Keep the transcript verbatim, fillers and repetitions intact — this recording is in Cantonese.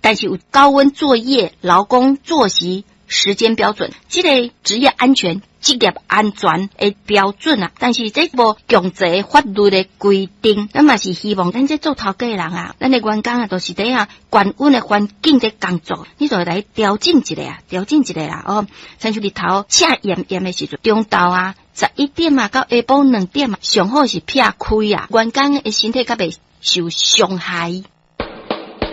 但是有高温作业、劳工作息时间标准，这个职业安全、职业安全的标准啊，但是这无强制法律的规定，咱嘛是希望咱这做头家的人啊，咱的员工啊，都是在啊高温的环境在工作，你就来调整一下啊，调整一下啦哦。像像日头赤炎炎的时阵，中昼啊十一点啊到下晡两点啊，上好是避开啊，员工的身体较袂受伤害。